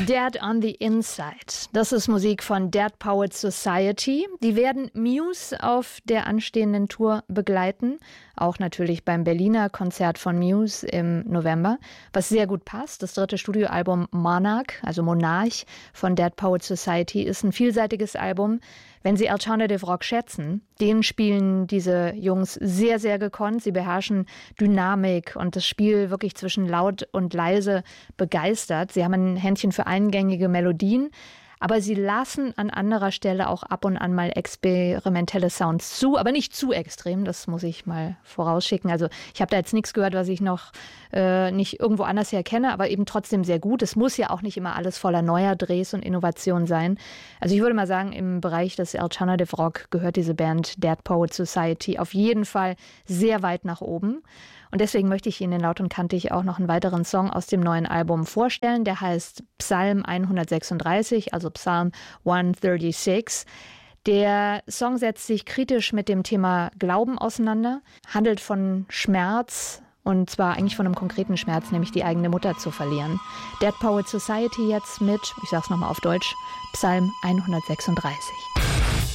Dead on the Inside. Das ist Musik von Dead Poets Society. Die werden Muse auf der anstehenden Tour begleiten. Auch natürlich beim Berliner Konzert von Muse im November. Was sehr gut passt. Das 3. Studioalbum Monarch, also Monarch von Dead Poets Society, ist ein vielseitiges Album. Wenn Sie Alternative Rock schätzen, den spielen diese Jungs sehr, sehr gekonnt. Sie beherrschen Dynamik und das Spiel wirklich zwischen laut und leise begeistert. Sie haben ein Händchen für eingängige Melodien, aber sie lassen an anderer Stelle auch ab und an mal experimentelle Sounds zu, aber nicht zu extrem, das muss ich mal vorausschicken. Also ich habe da jetzt nichts gehört, was ich noch nicht irgendwo anders her kenne, aber eben trotzdem sehr gut. Es muss ja auch nicht immer alles voller neuer Drehs und Innovation sein. Also ich würde mal sagen, im Bereich des Alternative Rock gehört diese Band Dead Poets Society auf jeden Fall sehr weit nach oben. Und deswegen möchte ich Ihnen laut und kantig auch noch einen weiteren Song aus dem neuen Album vorstellen. Der heißt Psalm 136, also Psalm 136. Der Song setzt sich kritisch mit dem Thema Glauben auseinander, handelt von Schmerz, und zwar eigentlich von einem konkreten Schmerz, nämlich die eigene Mutter zu verlieren. Dead Poets Society jetzt mit, ich sag's nochmal auf Deutsch, Psalm 136.